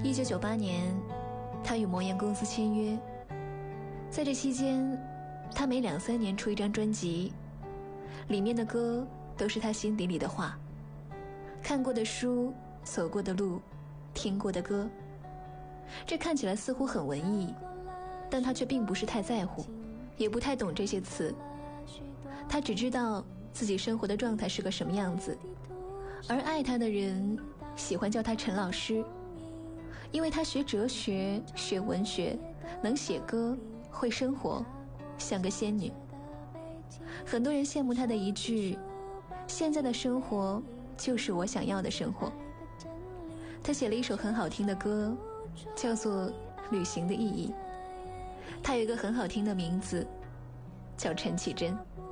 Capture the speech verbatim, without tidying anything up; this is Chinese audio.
一九九八年，他与魔岩公司签约，在这期间，他每两三年出一张专辑，里面的歌都是他心底里的话，看过的书，走过的路，听过的歌。这看起来似乎很文艺，但他却并不是太在乎，也不太懂这些词。他只知道自己生活的状态是个什么样子，而爱他的人喜欢叫他陈老师，因为他学哲学，学文学，能写歌，会生活，像个仙女。很多人羡慕他的一句，现在的生活就是我想要的生活。他写了一首很好听的歌，叫做《旅行的意义》。他有一个很好听的名字，叫陈绮贞。